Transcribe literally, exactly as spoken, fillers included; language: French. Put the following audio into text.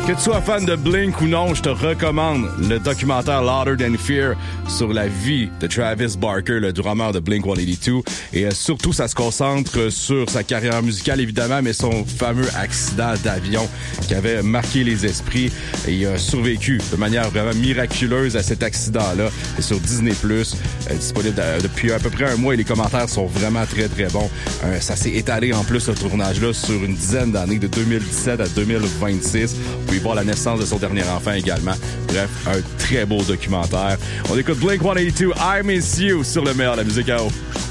Que tu sois fan de Blink ou non, je te recommande le documentaire Louder Than Fear sur la vie de Travis Barker, le drummer de Blink cent quatre-vingt-douze. Et euh, surtout, ça se concentre sur sa carrière musicale, évidemment, mais son fameux accident d'avion qui avait marqué les esprits. Et il a survécu de manière vraiment miraculeuse à cet accident-là. Et sur Disney plus, euh, disponible de, depuis à peu près un mois, et les commentaires sont vraiment très, très bons. Euh, ça s'est étalé en plus, ce tournage-là, sur une dizaine d'années, de deux mille dix-sept à deux mille vingt-six. Vous pouvez voir la naissance de son dernier enfant également. Bref, un très beau documentaire. On écoute Blink cent quatre-vingt-douze, I Miss You, sur le meilleur de la musique à eau.